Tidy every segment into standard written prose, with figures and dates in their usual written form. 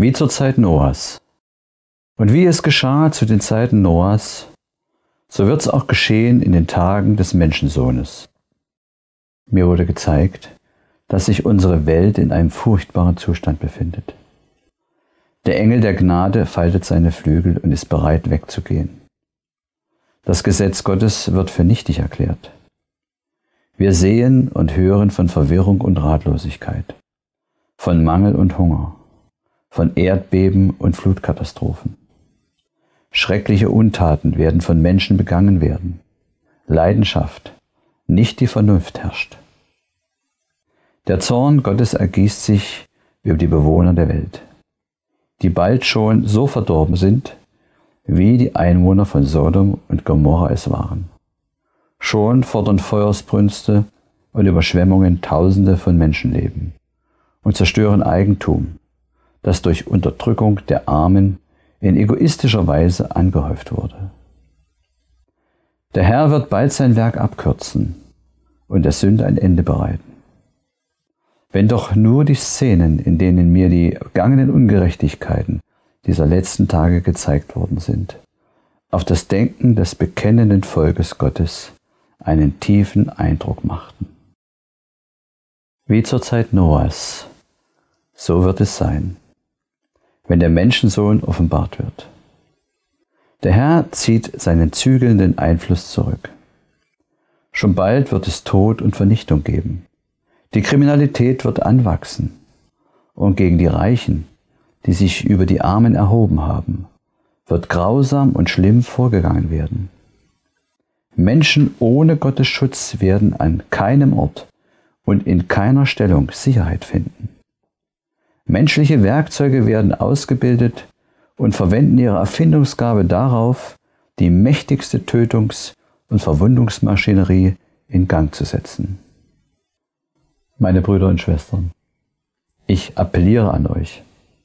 wie zur Zeit Noahs. Und wie es geschah zu den Zeiten Noahs, so wird es auch geschehen in den Tagen des Menschensohnes. Mir wurde gezeigt, dass sich unsere Welt in einem furchtbaren Zustand befindet. Der Engel der Gnade faltet seine Flügel und ist bereit wegzugehen. Das Gesetz Gottes wird für nichtig erklärt. Wir sehen und hören von Verwirrung und Ratlosigkeit, von Mangel und Hunger, von Erdbeben und Flutkatastrophen. Schreckliche Untaten werden von Menschen begangen werden. Leidenschaft, nicht die Vernunft herrscht. Der Zorn Gottes ergießt sich über die Bewohner der Welt, die bald schon so verdorben sind, wie die Einwohner von Sodom und Gomorra es waren. Schon fordern Feuersbrünste und Überschwemmungen Tausende von Menschenleben und zerstören Eigentum, das durch Unterdrückung der Armen in egoistischer Weise angehäuft wurde. Der Herr wird bald sein Werk abkürzen und der Sünde ein Ende bereiten. Wenn doch nur die Szenen, in denen mir die vergangenen Ungerechtigkeiten dieser letzten Tage gezeigt worden sind, auf das Denken des bekennenden Volkes Gottes einen tiefen Eindruck machten. Wie zur Zeit Noahs, so wird es sein, wenn der Menschensohn offenbart wird. Der Herr zieht seinen zügelnden Einfluss zurück. Schon bald wird es Tod und Vernichtung geben. Die Kriminalität wird anwachsen und gegen die Reichen, die sich über die Armen erhoben haben, wird grausam und schlimm vorgegangen werden. Menschen ohne Gottes Schutz werden an keinem Ort und in keiner Stellung Sicherheit finden. Menschliche Werkzeuge werden ausgebildet und verwenden ihre Erfindungsgabe darauf, die mächtigste Tötungs- und Verwundungsmaschinerie in Gang zu setzen. Meine Brüder und Schwestern, ich appelliere an euch.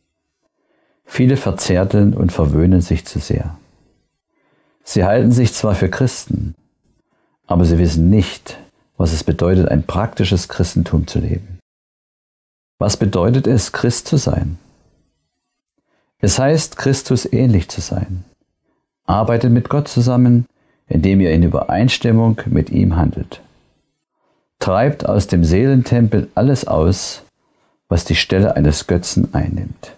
Viele verzärteln und verwöhnen sich zu sehr. Sie halten sich zwar für Christen, aber sie wissen nicht, was es bedeutet, ein praktisches Christentum zu leben. Was bedeutet es, Christ zu sein? Es heißt, Christus ähnlich zu sein. Arbeitet mit Gott zusammen, indem ihr in Übereinstimmung mit ihm handelt. Treibt aus dem Seelentempel alles aus, was die Stelle eines Götzen einnimmt.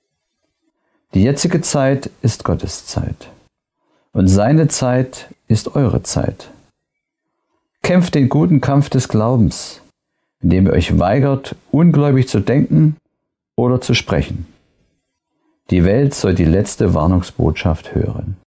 Die jetzige Zeit ist Gottes Zeit und seine Zeit ist eure Zeit. Kämpft den guten Kampf des Glaubens, indem ihr euch weigert, ungläubig zu denken oder zu sprechen. Die Welt soll die letzte Warnungsbotschaft hören.